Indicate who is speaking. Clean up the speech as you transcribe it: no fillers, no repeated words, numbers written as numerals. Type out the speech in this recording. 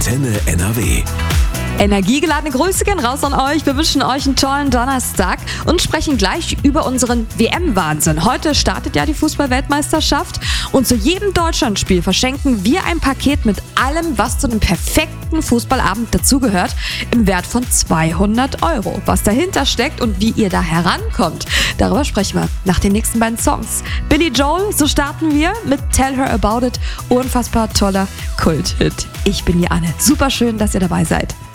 Speaker 1: Antenne NRW.
Speaker 2: Energiegeladene Grüße gehen raus an euch. Wir wünschen euch einen tollen Donnerstag und sprechen gleich über unseren WM-Wahnsinn. Heute startet ja die Fußball-Weltmeisterschaft und zu jedem Deutschlandspiel verschenken wir ein Paket mit allem, was zu einem perfekten Fußballabend dazugehört, im Wert von 200 €. Was dahinter steckt und wie ihr da herankommt, darüber sprechen wir nach den nächsten beiden Songs. Billy Joel, so starten wir mit Tell Her About It. Unfassbar toller Kult-Hit. Ich bin die Anne. Super schön, dass ihr dabei seid.